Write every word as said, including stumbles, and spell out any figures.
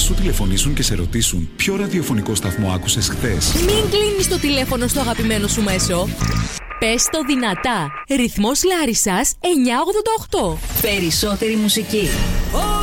σου τηλεφωνήσουν και σε ρωτήσουν ποιο ραδιοφωνικό σταθμό άκουσες χθες. Μην κλείνεις το τηλέφωνο στο αγαπημένο σου μέσο. Πες το δυνατά. Ρυθμός Λάρισσας εννιακόσια ογδόντα οκτώ. Περισσότερη μουσική.